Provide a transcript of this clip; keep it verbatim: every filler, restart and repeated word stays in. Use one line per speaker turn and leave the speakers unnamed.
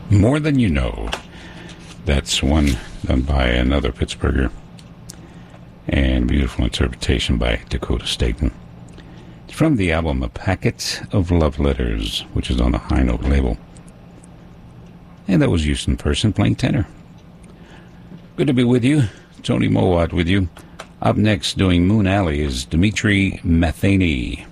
More Than You Know. That's one done by another Pittsburgher. And beautiful interpretation by Dakota Staton. It's from the album A Packet of Love Letters, which is on the High Note label. And that was Houston Person playing tenor. Good to be with you. Tony Mowat with you. Up next doing Moon Alley is Dimitri Matheny.